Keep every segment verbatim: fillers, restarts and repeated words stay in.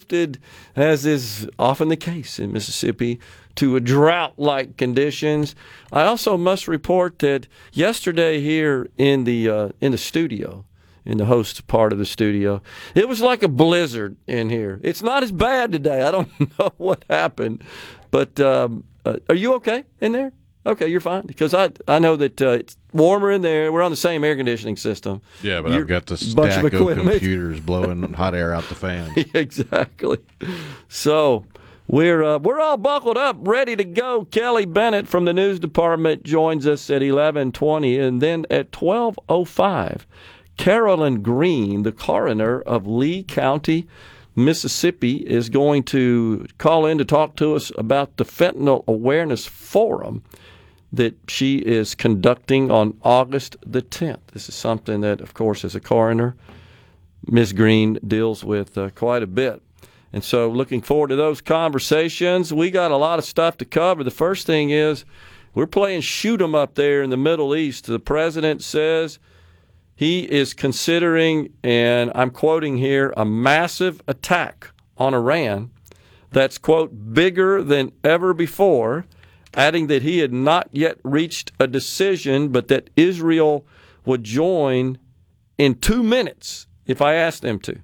drifted, as is often the case in Mississippi, to a drought-like conditions. I also must report that yesterday here in the uh, in the studio, in the host part of the studio, it was like a blizzard in here. It's not as bad today. I don't know what happened, but um, uh, are you okay in there? Okay, you're fine, because I I know that uh, it's warmer in there. We're on the same air conditioning system. Yeah, but You're, I've got the bunch stack of of, equipment. computers blowing hot air out the fans. Exactly. So we're uh, we're all buckled up, ready to go. Kelly Bennett from the news department joins us at eleven twenty, and then at twelve oh five, Carolyn Green, the coroner of Lee County, Mississippi, is going to call in to talk to us about the Fentanyl Awareness Forum that she is conducting on August the tenth. This is something that, of course, as a coroner, Miz Green deals with uh, quite a bit. And so looking forward to those conversations. We got a lot of stuff to cover. The first thing is we're playing shoot 'em up there in the Middle East. The president says he is considering, and I'm quoting here, a massive attack on Iran that's, quote, bigger than ever before, adding that he had not yet reached a decision, but that Israel would join in two minutes if I asked them to.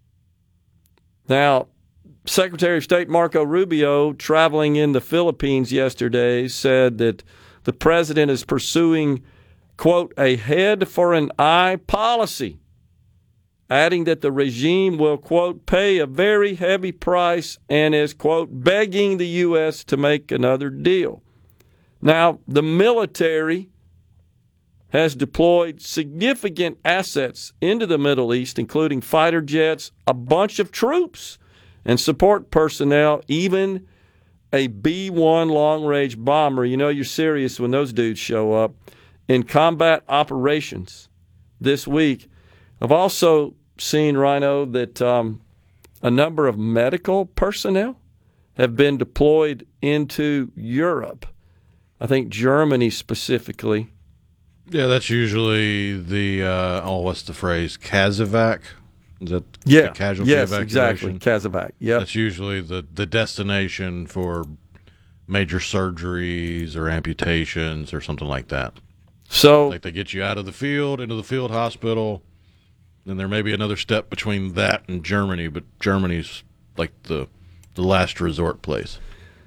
Now, Secretary of State Marco Rubio, traveling in the Philippines yesterday, said that the president is pursuing, quote, a head for an eye policy, adding that the regime will, quote, pay a very heavy price and is, quote, begging the U S to make another deal. Now, the military has deployed significant assets into the Middle East, including fighter jets, a bunch of troops and support personnel, even a B one long-range bomber. You know you're serious when those dudes show up in combat operations this week. I've also seen, Rhino, that um, a number of medical personnel have been deployed into Europe. I think Germany specifically. Yeah, that's usually the, uh, oh, what's the phrase? CASEVAC? Is that yeah. the casualty yes, evacuation? exactly. CASEVAC, yeah. That's usually the, the destination for major surgeries or amputations or something like that. So, like they get you out of the field, into the field hospital, and there may be another step between that and Germany, but Germany's like the the last resort place.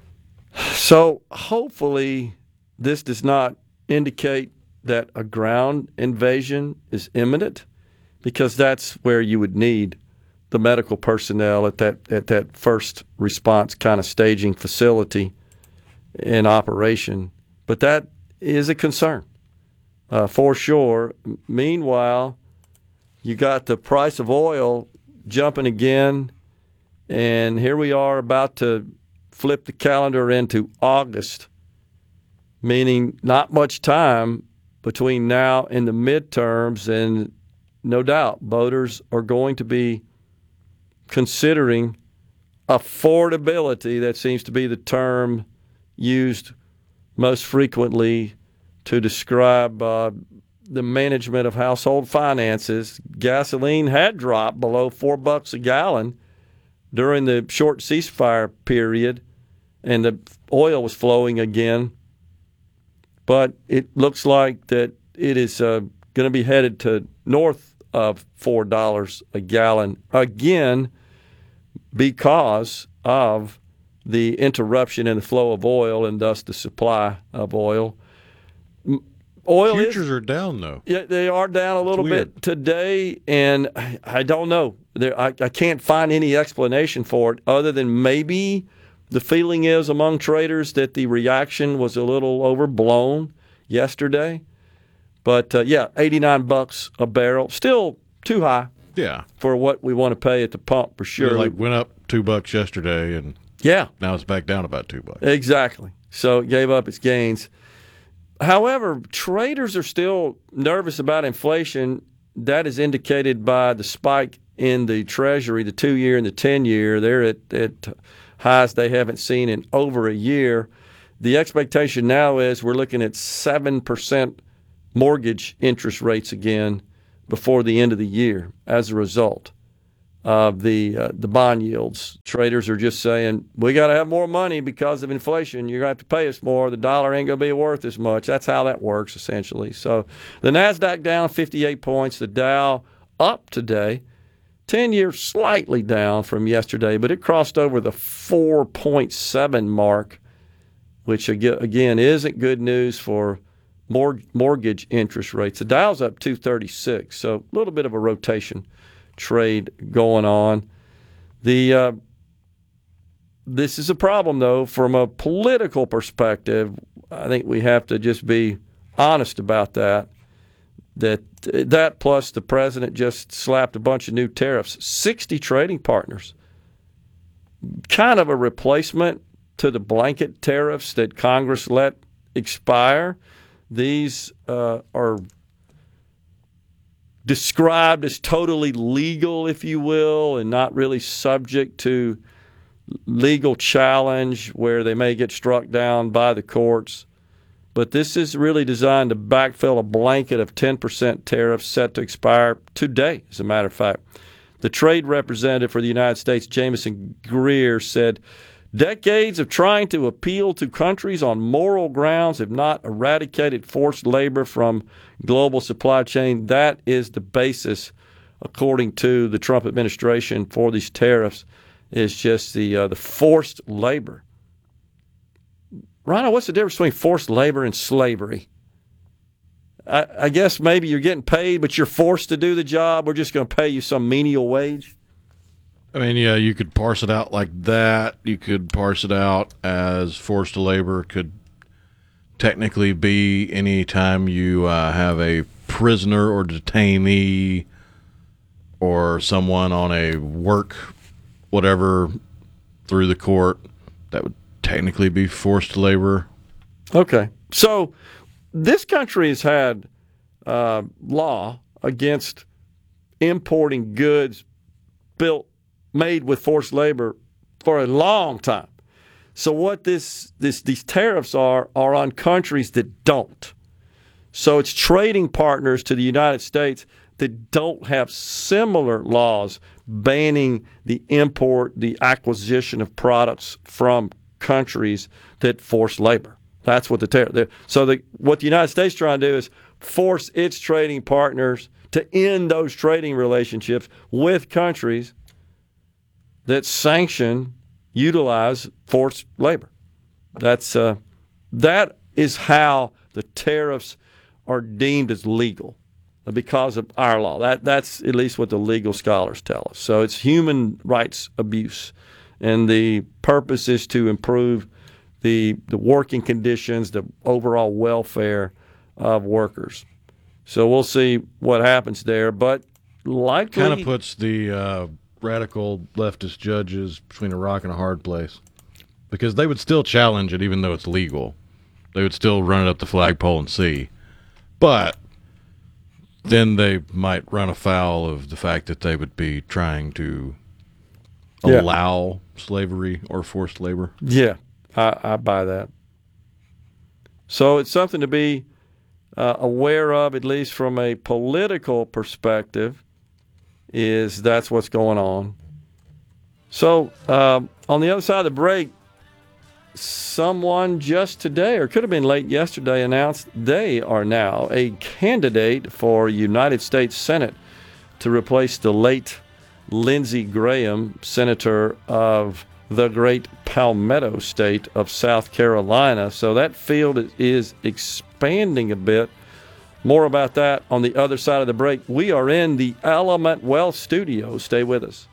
So hopefully this does not indicate that a ground invasion is imminent, because that's where you would need the medical personnel at that at that first response kind of staging facility in operation. But that is a concern. Uh, for sure. Meanwhile, you got the price of oil jumping again, and here we are about to flip the calendar into August, meaning not much time between now and the midterms, and no doubt voters are going to be considering affordability. That seems to be the term used most frequently to describe uh, the management of household finances. Gasoline had dropped below four bucks a gallon during the short ceasefire period, and the oil was flowing again. But it looks like that it is uh, going to be headed to north of four dollars a gallon again, because of the interruption in the flow of oil and thus the supply of oil. Oil Futures is, are down, though. Yeah, they are down a little bit today, and I, I don't know. There, I, I can't find any explanation for it other than maybe the feeling is among traders that the reaction was a little overblown yesterday. But, uh, yeah, eighty-nine bucks a barrel, still too high. Yeah. For what we want to pay at the pump, for sure. It like went up two bucks yesterday, and yeah, now it's back down about two bucks. Exactly. So it gave up its gains. However, traders are still nervous about inflation. That is indicated by the spike in the Treasury, the two-year and the ten-year. They're at, at highs they haven't seen in over a year. The expectation now is we're looking at seven percent mortgage interest rates again before the end of the year as a result of the uh, the bond yields. Traders are just saying, we got to have more money because of inflation. You're going to have to pay us more. The dollar ain't going to be worth as much. That's how that works, essentially. So the NASDAQ down fifty-eight points. The Dow up today. ten-year slightly down from yesterday, but it crossed over the four point seven mark, which, again, isn't good news for mortgage interest rates. The Dow's up two thirty-six, so a little bit of a rotation trade going on. The uh, this is a problem, though, from a political perspective. I think we have to just be honest about that. That that plus the president just slapped a bunch of new tariffs, sixty trading partners. Kind of a replacement to the blanket tariffs that Congress let expire. These uh, are described as totally legal, if you will, and not really subject to legal challenge where they may get struck down by the courts. But this is really designed to backfill a blanket of ten percent tariffs set to expire today, as a matter of fact. The trade representative for the United States, Jameson Greer, said, decades of trying to appeal to countries on moral grounds have not eradicated forced labor from global supply chain. That is the basis, according to the Trump administration, for these tariffs, is just the uh, the forced labor. Rhino, what's the difference between forced labor and slavery? I, I guess maybe you're getting paid, but you're forced to do the job. We're just going to pay you some menial wage. I mean, yeah, you could parse it out like that. You could parse it out as forced labor could technically be any time you uh, have a prisoner or detainee or someone on a work whatever through the court. That would technically be forced labor. Okay. So this country has had uh, law against importing goods built made with forced labor for a long time. So what this this these tariffs are are on countries that don't. So it's trading partners to the United States that don't have similar laws banning the import, the acquisition of products from countries that force labor. That's what the tariff. So the, what the United States is trying to do is force its trading partners to end those trading relationships with countries that sanction, utilize forced labor. That's uh, that is how the tariffs are deemed as legal because of our law. That that's at least what the legal scholars tell us. So it's human rights abuse, and the purpose is to improve the the working conditions, the overall welfare of workers. So we'll see what happens there, but likely kind of puts the uh, radical leftist judges between a rock and a hard place, because they would still challenge it even though it's legal. They would still run it up the flagpole and see. But then they might run afoul of the fact that they would be trying to Yeah. allow slavery or forced labor. Yeah, I, I buy that. So it's something to be uh, aware of, at least from a political perspective, is that's what's going on. So um, on the other side of the break, someone just today, or could have been late yesterday, announced they are now a candidate for United States Senate to replace the late Lindsey Graham, senator of the great Palmetto State of South Carolina. So that field is expanding a bit. More about that on the other side of the break. We are in the Element Wealth Studio. Stay with us.